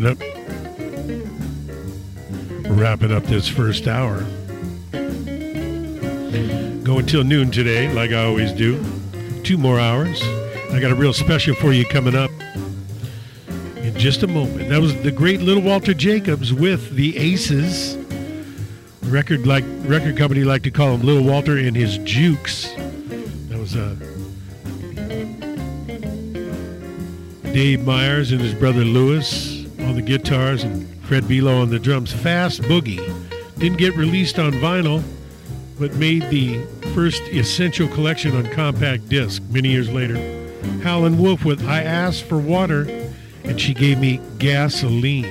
Wrapping up this first hour. Going till noon today, like I always do. 2 more hours. I got a real special for you coming up in just a moment. That was the great Little Walter Jacobs with the Aces. Record company like to call him Little Walter and his Jukes. That was Dave Myers and his brother Lewis on the guitars and Fred Belo on the drums. Fast Boogie. Didn't get released on vinyl, but made the first Essential collection on compact disc many years later. Howlin' Wolf with I Asked for Water and She Gave Me Gasoline.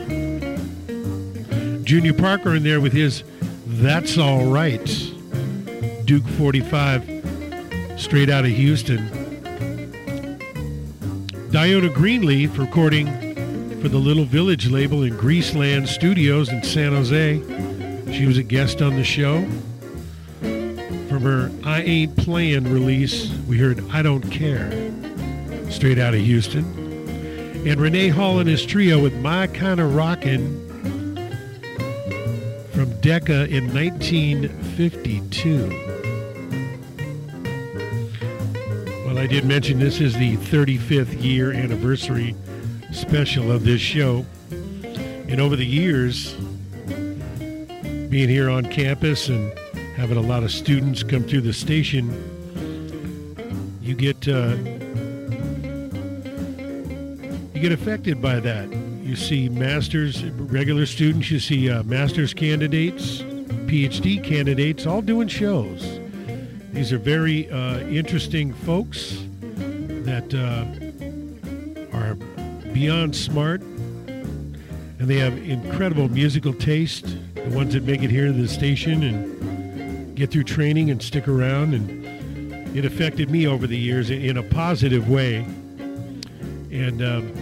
Junior Parker in there with his That's All Right. Duke 45, straight out of Houston. Diona Greenleaf recording for the Little Village label in Greaseland Studios in San Jose. She was a guest on the show. From her I Ain't Playin' release, we heard I Don't Care, straight out of Houston. And Renee Hall and his trio with My Kinda Rockin' from Decca in 1952. Well, I did mention this is the 35th year anniversary special of this show. And over the years, being here on campus and having a lot of students come through the station, you get affected by that. You see masters, regular students, you see master's candidates, PhD candidates, all doing shows. These are very interesting folks that are beyond smart, and they have incredible musical taste, the ones that make it here to the station and get through training and stick around. And it affected me over the years in a positive way. And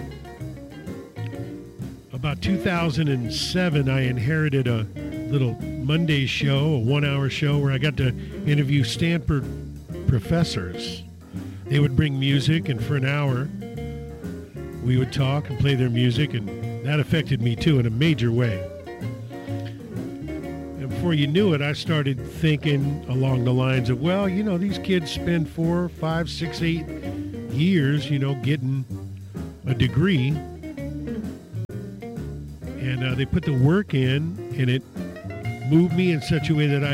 about 2007, I inherited a little Monday show, a 1-hour show where I got to interview Stanford professors. They would bring music, and for an hour, we would talk and play their music, and that affected me too in a major way. And before you knew it, I started thinking along the lines of, well, you know, these kids spend 4, 5, 6, 8 years, you know, getting a degree, and they put the work in, and it moved me in such a way that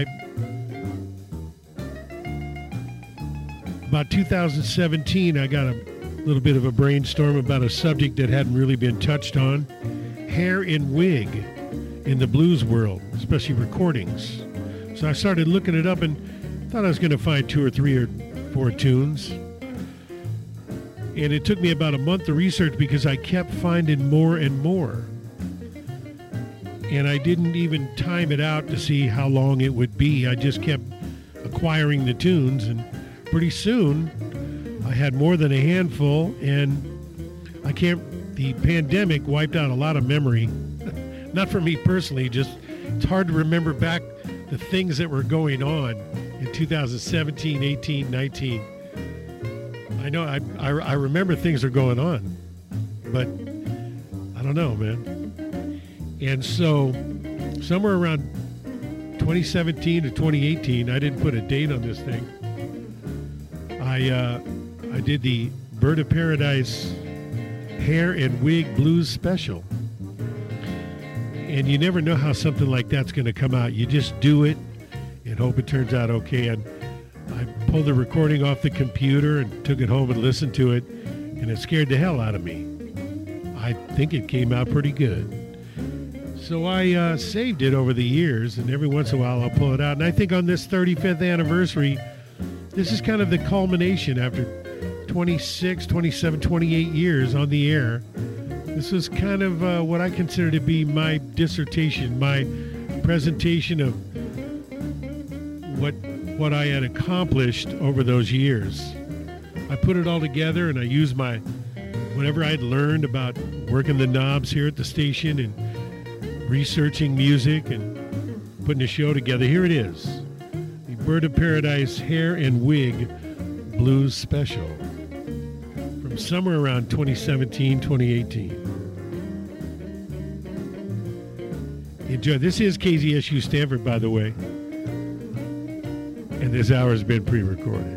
about 2017, I got a little bit of a brainstorm about a subject that hadn't really been touched on: hair and wig in the blues world, especially recordings. So I started looking it up and thought I was going to find 2 or 3 or 4 tunes. And it took me about a month to research because I kept finding more and more. And I didn't even time it out to see how long it would be. I just kept acquiring the tunes, and pretty soon I had more than a handful, and the pandemic wiped out a lot of memory. Not for me personally, just it's hard to remember back the things that were going on in 2017, 18, 19. I know I remember things are going on, but I don't know, man. And so somewhere around 2017 to 2018, I didn't put a date on this thing. I did the Bird of Paradise Hair and Wig Blues Special. And you never know how something like that's going to come out. You just do it and hope it turns out okay. And I pulled the recording off the computer and took it home and listened to it, and it scared the hell out of me. I think it came out pretty good. So I saved it over the years, and every once in a while I'll pull it out. And I think on this 35th anniversary, this is kind of the culmination after 26, 27, 28 years on the air. This is kind of what I consider to be my dissertation, my presentation of what I had accomplished over those years. I put it all together, and I used whatever I'd learned about working the knobs here at the station and researching music and putting a show together. Here it is, the Bird of Paradise Hair and Wig Blues Special from somewhere around 2017, 2018. Enjoy. This is KZSU Stanford, by the way. And this hour has been pre-recorded.